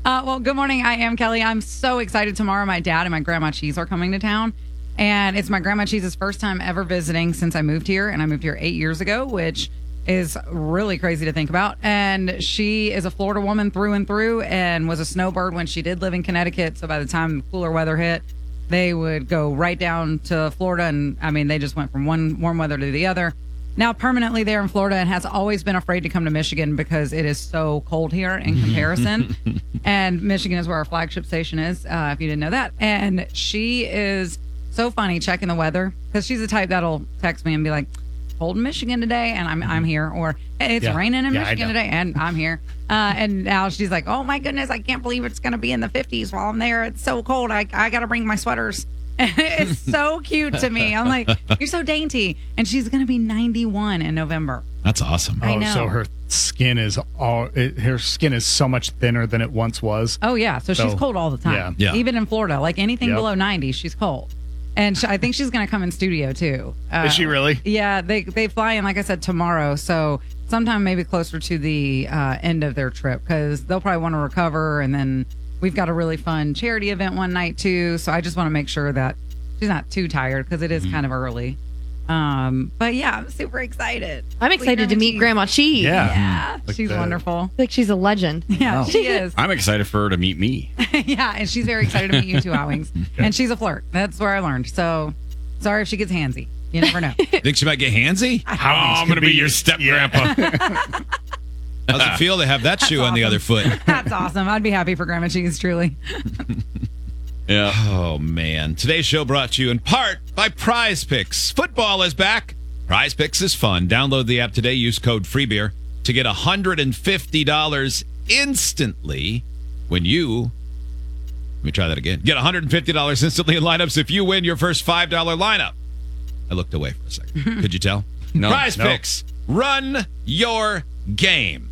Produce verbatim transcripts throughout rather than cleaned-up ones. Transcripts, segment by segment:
Uh, well, good morning. I am Kelly. I'm so excited. Tomorrow, my dad and my grandma Cheese are coming to town. And it's my grandma Cheese's first time ever visiting since I moved here. And I moved here eight years ago, which is really crazy to think about. And she is a Florida woman through and through and was a snowbird when she did live in Connecticut. So by the time cooler weather hit, they would go right down to Florida. And I mean, they just went from one warm weather to the other. Now permanently there in Florida, and has always been afraid to come to Michigan because it is so cold here in comparison. And Michigan is where our flagship station is, uh, if you didn't know that. And she is so funny checking the weather because she's the type that'll text me and be like, cold in Michigan today, and I'm I'm here. Or hey, it's Yeah. raining in Yeah, Michigan today, and I'm here. Uh, and now she's like, oh my goodness, I can't believe it's going to be in the fifties while I'm there. It's so cold. I, I got to bring my sweaters. It's so cute to me. I'm like, you're so dainty. And she's going to be ninety-one in November. That's awesome. I Oh, know. so her skin is all. It, her skin is so much thinner than it once was. Oh, yeah. So, she's So, cold all the time. yeah. Yeah. Even in Florida. Like anything Yep. below ninety, she's cold. And she, I think she's going to come in studio, too. Uh, Is she really? Yeah. They, they fly in, like I said, tomorrow. So sometime maybe closer to the uh, end of their trip because they'll probably want to recover. And then we've got a really fun charity event one night, too. So I just want to make sure that she's not too tired because it is Mm-hmm. kind of early. Um, but yeah, I'm super excited. I'm excited to meet Grandma Cheese. Yeah. Yeah, Like she's the- wonderful. Like she's a legend. Yeah, she is. I'm excited for her to meet me. Yeah, and she's very excited to meet you too, Hot Wings. And she's a flirt. That's where I learned. So sorry if she gets handsy. You never know. Think she might get handsy? Oh, I'm going to be your step grandpa. How's it feel to have that shoe on the other foot? That's awesome. I'd be happy for Grandma Cheese, truly. Yeah. Oh, man. Today's show brought to you in part by Prize Picks. Football is back. Prize Picks is fun. Download the app today. Use code FREEBEER to get one hundred fifty dollars instantly when you... Let me try that again. Get one hundred fifty dollars instantly in lineups if you win your first five dollar lineup. I looked away for a second. Could you tell? No. Prize No. Picks. Run your game.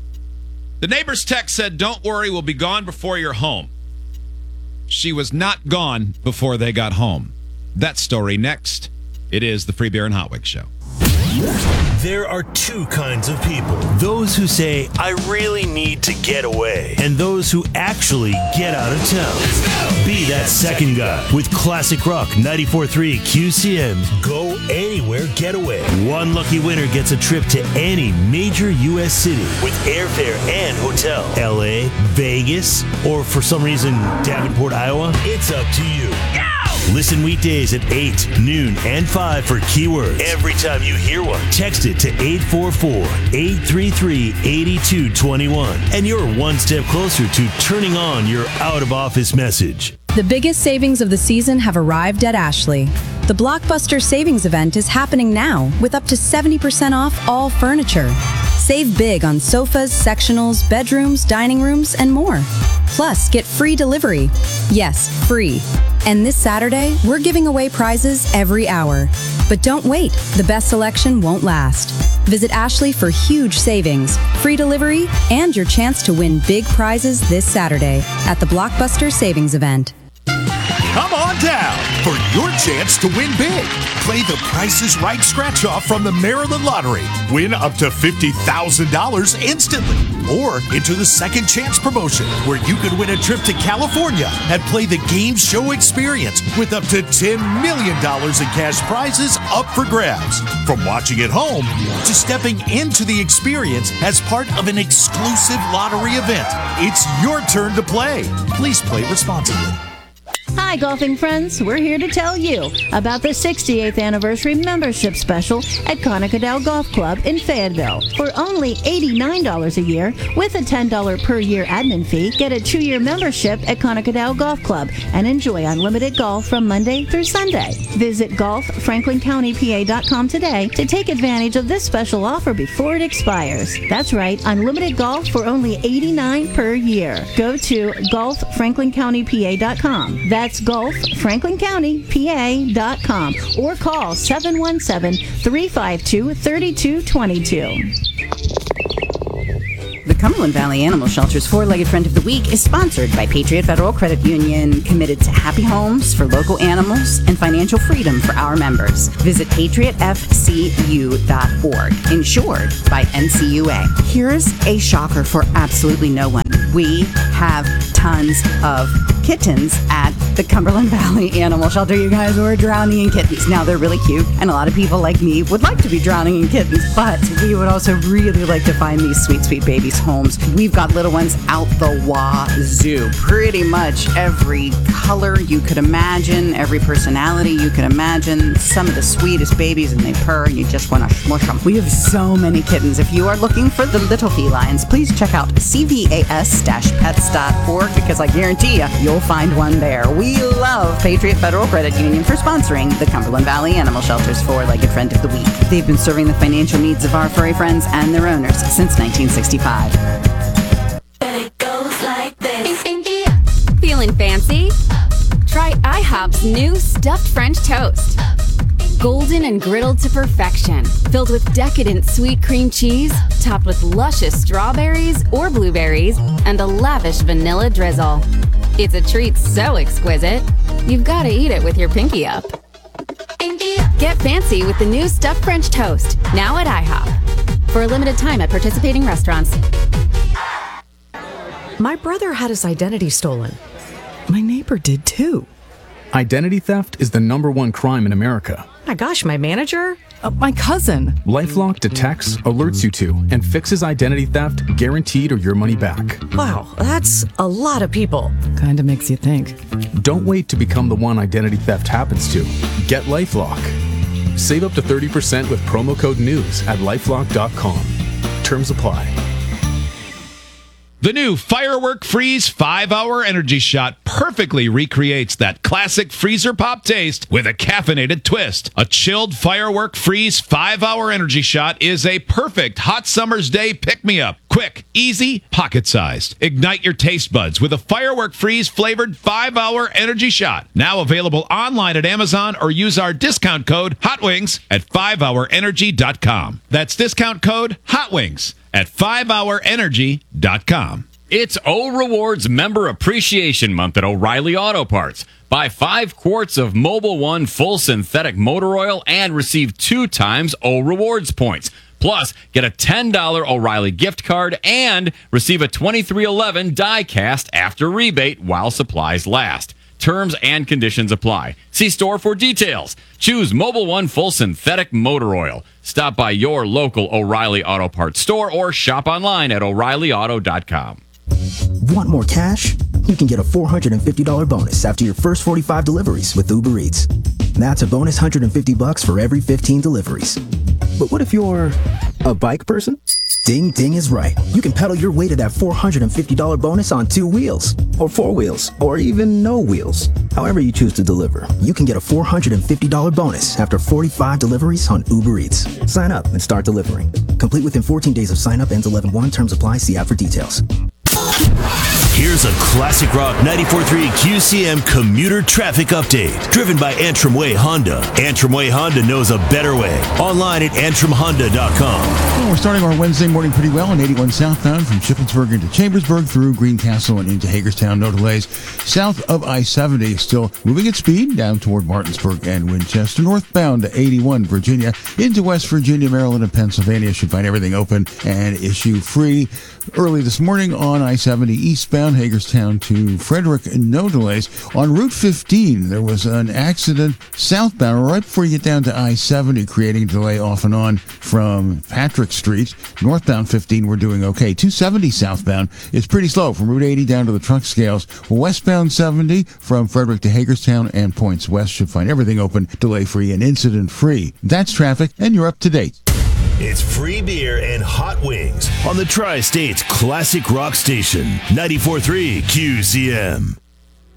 The neighbor's text said, don't worry, we'll be gone before you're home. She was not gone before they got home. That story next. It is the Free Beer and Hot Wings Show. There are two kinds of people. Those who say, I really need to get away. And those who actually get out of town. Be that second guy with Classic Rock ninety-four point three Q C M. Go anywhere getaway. One lucky winner gets a trip to any major U S city with airfare and hotel. L A, Vegas, or for some reason, Davenport, Iowa. It's up to you. Listen weekdays at eight, noon, and five for keywords. Every time you hear one, text it to eight four four, eight three three, eight two two one. And you're one step closer to turning on your out-of-office message. The biggest savings of the season have arrived at Ashley. The Blockbuster Savings Event is happening now with up to seventy percent off all furniture. Save big on sofas, sectionals, bedrooms, dining rooms, and more. Plus, get free delivery. Yes, free. And this Saturday, we're giving away prizes every hour. But don't wait, the best selection won't last. Visit Ashley for huge savings, free delivery, and your chance to win big prizes this Saturday at the Blockbuster Savings Event. Come on down for your chance to win big. Play the Price is Right scratch off from the Maryland Lottery. Win up to fifty thousand dollars instantly. Or enter the Second Chance promotion, where you could win a trip to California and play the game show experience with up to ten million dollars in cash prizes up for grabs. From watching at home to stepping into the experience as part of an exclusive lottery event. It's your turn to play. Please play responsibly. Hi, golfing friends. We're here to tell you about the sixty-eighth anniversary membership special at Conocadale Golf Club in Fayetteville. For only eighty-nine dollars a year, with a ten dollars per year admin fee, get a two-year membership at Conocadale Golf Club and enjoy unlimited golf from Monday through Sunday. Visit golf franklin county p a dot com today to take advantage of this special offer before it expires. That's right, unlimited golf for only eighty-nine dollars per year. Go to golf franklin county p a dot com. That's golf franklin county p a dot com or call seven one seven, three five two, three two two two. The Cumberland Valley Animal Shelter's Four-Legged Friend of the Week is sponsored by Patriot Federal Credit Union, committed to happy homes for local animals and financial freedom for our members. Visit patriot f c u dot org, insured by N C U A. Here's a shocker for absolutely no one. We have tons of kittens at the Cumberland Valley Animal Shelter. You guys, we're drowning in kittens. Now, they're really cute, and a lot of people like me would like to be drowning in kittens, but we would also really like to find these sweet, sweet babies homes. We've got little ones out the wazoo. Pretty much every color you could imagine, every personality you could imagine. Some of the sweetest babies, and they purr, and you just want to smush them. We have so many kittens. If you are looking for the little felines, please check out c v a s dash pets dot org, because I guarantee you, you'll find one there. We love Patriot Federal Credit Union for sponsoring the Cumberland Valley Animal Shelter's Four-Legged Friend of the Week. They've been serving the financial needs of our furry friends and their owners since nineteen sixty-five. It goes like this. Feeling fancy? Try IHOP's new stuffed French toast. Golden and griddled to perfection, filled with decadent sweet cream cheese, topped with luscious strawberries or blueberries, and a lavish vanilla drizzle. It's a treat so exquisite, you've got to eat it with your pinky up. Get fancy with the new stuffed French toast, now at IHOP. For a limited time at participating restaurants. My brother had his identity stolen. My neighbor did too. Identity theft is the number one crime in America. My gosh, my manager? Uh, my cousin. LifeLock detects, alerts you to, and fixes identity theft guaranteed or your money back. Wow, that's a lot of people. Kinda makes you think. Don't wait to become the one identity theft happens to. Get LifeLock. Save up to thirty percent with promo code NEWS at lifelock dot com. Terms apply. The new Firework Freeze five hour Energy Shot perfectly recreates that classic freezer pop taste with a caffeinated twist. A chilled Firework Freeze five hour Energy Shot is a perfect hot summer's day pick-me-up. Quick, easy, pocket-sized. Ignite your taste buds with a Firework Freeze flavored five hour Energy Shot. Now available online at Amazon, or use our discount code HOTWINGS at five hour energy dot com. That's discount code HOTWINGS at five hour energy dot com. It's O Rewards Member Appreciation Month at O'Reilly Auto Parts. Buy five quarts of Mobil One full synthetic motor oil and receive two times O Rewards points. Plus, get a ten dollars O'Reilly gift card and receive a twenty-three eleven die cast after rebate while supplies last. Terms and conditions apply. See store for details. Choose Mobil One Full Synthetic Motor Oil. Stop by your local O'Reilly Auto Parts store or shop online at o'reilly auto dot com. Want more cash? You can get a four hundred fifty dollars bonus after your first forty-five deliveries with Uber Eats. That's a bonus one hundred fifty bucks for every fifteen deliveries. But what if you're a bike person? Ding Ding is right. You can pedal your way to that four hundred fifty dollars bonus on two wheels, or four wheels, or even no wheels. However you choose to deliver, you can get a four hundred fifty dollars bonus after forty-five deliveries on Uber Eats. Sign up and start delivering. Complete within fourteen days of sign up. Ends eleven one. Terms apply. See app for details. Here's a Classic Rock ninety-four point three Q C M commuter traffic update, driven by Antrim Way Honda. Antrim Way Honda knows a better way. Online at antrim honda dot com. Well, we're starting our Wednesday morning pretty well on eighty-one southbound from Shippensburg into Chambersburg through Greencastle and into Hagerstown. No delays. South of I seventy, still moving at speed down toward Martinsburg and Winchester. Northbound to eighty-one Virginia into West Virginia, Maryland, and Pennsylvania. Should find everything open and issue free. Early this morning on I seventy eastbound, Hagerstown to Frederick, no delays. On Route fifteen, there was an accident southbound right before you get down to I seventy, creating a delay off and on from Patrick Street. Northbound fifteen, we're doing okay. two seventy southbound is pretty slow from Route eighty down to the truck scales. Westbound seventy from Frederick to Hagerstown and points west should find everything open, delay-free and incident-free. That's traffic, and you're up to date. It's free beer and hot wings on the Tri-State's Classic Rock Station, ninety-four point three Q C M.